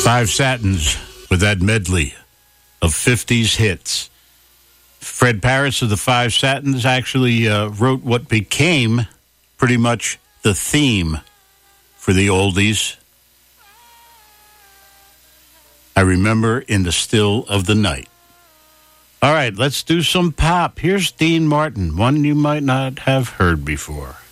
Five Satins with that medley of 50s hits. Fred Parris of the Five Satins actually wrote what became pretty much the theme for the oldies. I remember in the still of the night. All right, let's do some pop. Here's Dean Martin, one you might not have heard before.